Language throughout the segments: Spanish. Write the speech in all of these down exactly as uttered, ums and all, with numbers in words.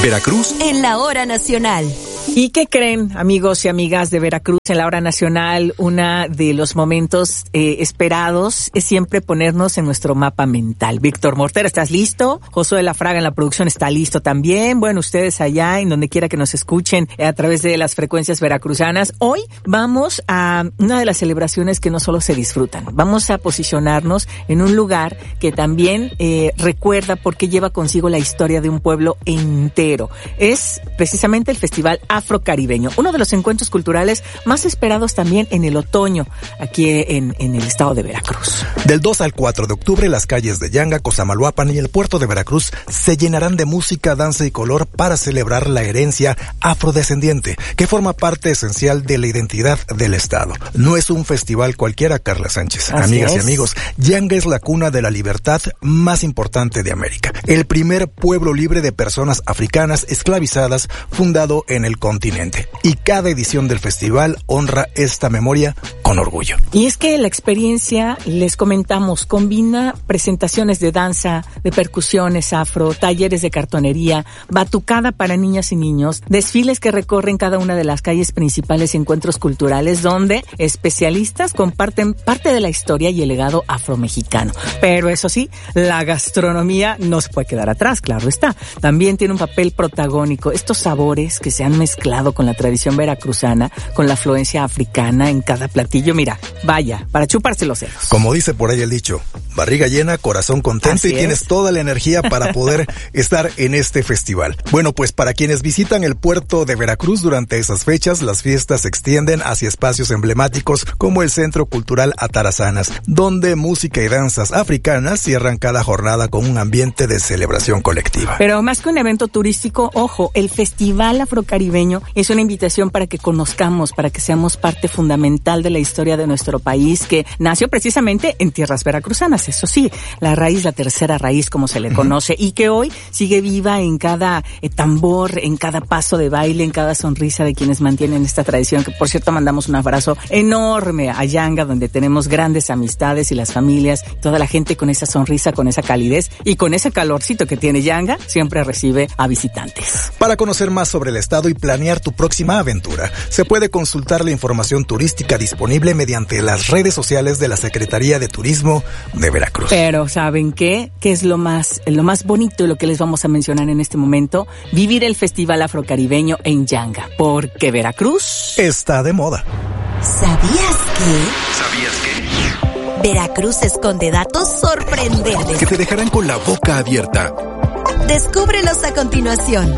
Veracruz en la hora nacional. ¿Y qué creen, amigos y amigas de Veracruz? En la hora nacional, uno de los momentos eh, esperados es siempre ponernos en nuestro mapa mental. Víctor Mortera, ¿estás listo? Josué de la Fraga en la producción está listo también. Bueno, ustedes allá, en donde quiera que nos escuchen eh, a través de las frecuencias veracruzanas. Hoy vamos a una de las celebraciones que no solo se disfrutan. Vamos a posicionarnos en un lugar que también eh, recuerda porque lleva consigo la historia de un pueblo entero. Es precisamente el Festival Afrocaribeño, uno de los encuentros culturales más esperados también en el otoño, aquí en, en el estado de Veracruz. Del dos al cuatro de octubre, las calles de Yanga, Cosamaloapan y el puerto de Veracruz se llenarán de música, danza y color para celebrar la herencia afrodescendiente, que forma parte esencial de la identidad del estado. No es un festival cualquiera, Carla Sánchez. Así Amigas es. y amigos, Yanga es la cuna de la libertad más importante de América. El primer pueblo libre de personas africanas esclavizadas, fundado en el continente. Y cada edición del festival honra esta memoria con orgullo. Y es que la experiencia, les comentamos, combina presentaciones de danza, de percusiones afro, talleres de cartonería, batucada para niñas y niños, desfiles que recorren cada una de las calles principales y encuentros culturales donde especialistas comparten parte de la historia y el legado afromexicano. Pero eso sí, la gastronomía no se puede quedar atrás, claro está. También tiene un papel protagónico. Estos sabores que se han mezclado con la tradición veracruzana, con la afluencia africana en cada platillo. Mira, vaya, para chuparse los dedos. Como dice por ahí el dicho, barriga llena, corazón contento. Así y tienes es. toda la energía para poder estar en este festival. Bueno, pues para quienes visitan el puerto de Veracruz durante esas fechas, las fiestas se extienden hacia espacios emblemáticos como el Centro Cultural Atarazanas, donde música y danzas africanas cierran cada jornada con un ambiente de celebración colectiva. Pero más que un evento turístico, ojo, el Festival Afrocaribeño es una invitación para que conozcamos, para que seamos parte fundamental de la historia de nuestro país, que nació precisamente en tierras veracruzanas, eso sí, la raíz, la tercera raíz como se le uh-huh. conoce, y que hoy sigue viva en cada eh, tambor, en cada paso de baile, en cada sonrisa de quienes mantienen esta tradición, que por cierto mandamos un abrazo enorme a Yanga, donde tenemos grandes amistades y las familias, toda la gente con esa sonrisa, con esa calidez y con ese calorcito que tiene Yanga, siempre recibe a visitantes. Para conocer más sobre el estado y planear tu próxima aventura, se puede consultar la información turística disponible mediante las redes sociales de la Secretaría de Turismo de Veracruz. Pero ¿saben qué? ¿Qué es lo más, lo más bonito y lo que les vamos a mencionar en este momento? Vivir el Festival Afrocaribeño en Yanga, porque Veracruz está de moda. ¿Sabías que? ¿Sabías que? Veracruz esconde datos sorprendentes Que te dejarán con la boca abierta. Descúbrelos a continuación.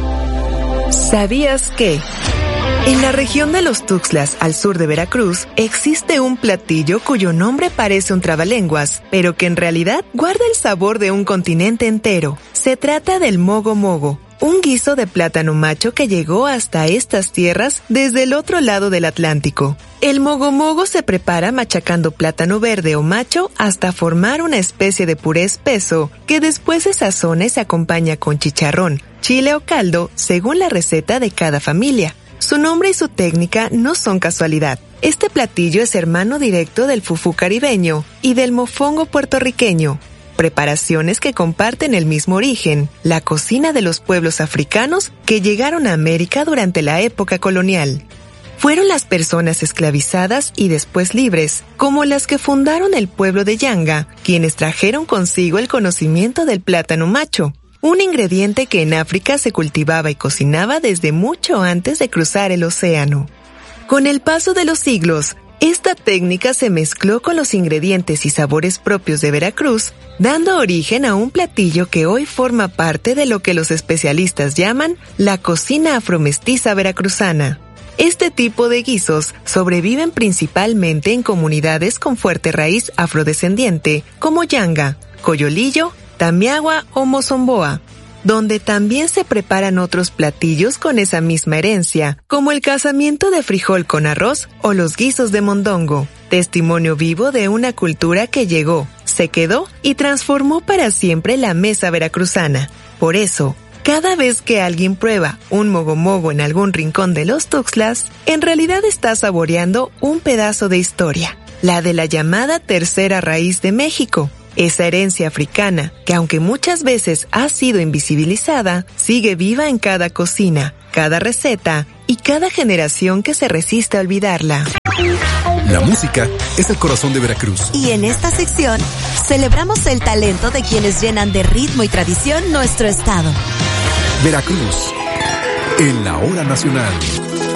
¿Sabías que? En la región de los Tuxtlas, al sur de Veracruz, existe un platillo cuyo nombre parece un trabalenguas, pero que en realidad guarda el sabor de un continente entero. Se trata del mogo mogo, un guiso de plátano macho que llegó hasta estas tierras desde el otro lado del Atlántico. El mogo mogo se prepara machacando plátano verde o macho hasta formar una especie de puré espeso que después se sazona y se acompaña con chicharrón, chile o caldo según la receta de cada familia. Su nombre y su técnica no son casualidad. Este platillo es hermano directo del fufú caribeño y del mofongo puertorriqueño, preparaciones que comparten el mismo origen, la cocina de los pueblos africanos que llegaron a América durante la época colonial. Fueron las personas esclavizadas y después libres, como las que fundaron el pueblo de Yanga, quienes trajeron consigo el conocimiento del plátano macho, un ingrediente que en África se cultivaba y cocinaba desde mucho antes de cruzar el océano. Con el paso de los siglos, esta técnica se mezcló con los ingredientes y sabores propios de Veracruz, dando origen a un platillo que hoy forma parte de lo que los especialistas llaman la cocina afromestiza veracruzana. Este tipo de guisos sobreviven principalmente en comunidades con fuerte raíz afrodescendiente, como Yanga, Coyolillo, Tamiagua o Mozomboa, donde también se preparan otros platillos con esa misma herencia, como el casamiento de frijol con arroz o los guisos de mondongo, testimonio vivo de una cultura que llegó, se quedó y transformó para siempre la mesa veracruzana. Por eso, cada vez que alguien prueba un mogo mogo en algún rincón de los Tuxtlas, en realidad está saboreando un pedazo de historia, la de la llamada tercera raíz de México, Esa herencia africana, que aunque muchas veces ha sido invisibilizada, sigue viva en cada cocina, cada receta y cada generación que se resiste a olvidarla. La música es el corazón de Veracruz. Y en esta sección, celebramos el talento de quienes llenan de ritmo y tradición nuestro estado. Veracruz, en la hora nacional.